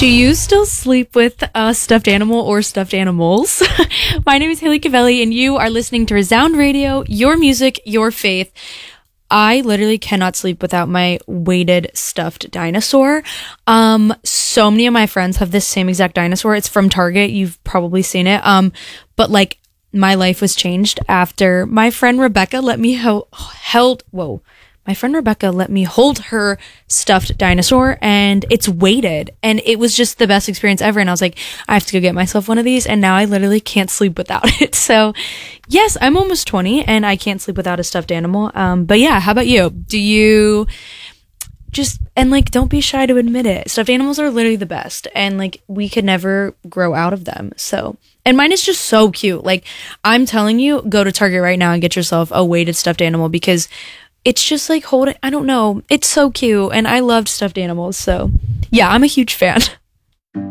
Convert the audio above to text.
Do you still sleep with a stuffed animal or stuffed animals? My name is Haley Cavelli, and you are listening to Resound Radio, your music, your faith. I literally cannot sleep without my weighted stuffed dinosaur. So many of my friends have this same exact dinosaur. It's from Target. You've probably seen it. But like my life was changed after my friend Rebecca let me hold her stuffed dinosaur, and it's weighted, and it was just the best experience ever. And I was like, I have to go get myself one of these, and now I literally can't sleep without it. So yes, I'm almost 20 and I can't sleep without a stuffed animal. But yeah, how about you? Do you don't be shy to admit it. Stuffed animals are literally the best, and like we could never grow out of them. So, and mine is just so cute. Like, I'm telling you, go to Target right now and get yourself a weighted stuffed animal, because it's just like I don't know. It's so cute, and I loved stuffed animals. So yeah, I'm a huge fan.